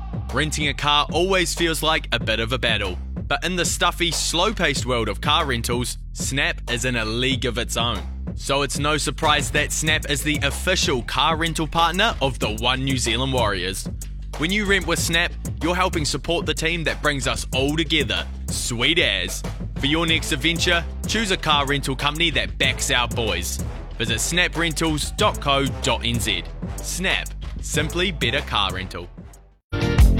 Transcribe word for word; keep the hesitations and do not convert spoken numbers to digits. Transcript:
Renting a car always feels like a bit of a battle, but in the stuffy, slow-paced world of car rentals, Snap is in a league of its own. So it's no surprise that Snap is the official car rental partner of the One New Zealand Warriors. When you rent with Snap, you're helping support the team that brings us all together. Sweet as. For your next adventure, choose a car rental company that backs our boys. Visit snap rentals dot co dot n z. Snap, simply better car rental.